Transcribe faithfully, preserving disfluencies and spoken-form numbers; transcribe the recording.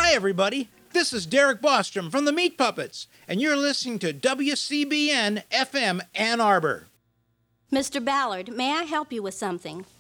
Hi, everybody. This is Derek Bostrom from the Meat Puppets, and you're listening to W C B N F M Ann Arbor. Mister Ballard, may I help you with something?